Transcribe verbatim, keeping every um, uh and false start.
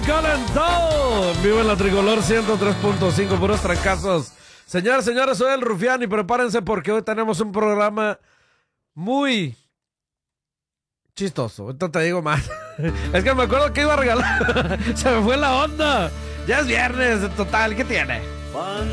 calentón. Vivo en la Tricolor ciento tres punto cinco, puros trancazos. Señores, señores, soy el Rufián y prepárense porque hoy tenemos un programa muy chistoso. Ahorita te digo más. Es que me acuerdo que iba a regalar. Se me fue la onda. Ya es viernes, total, ¿qué tiene?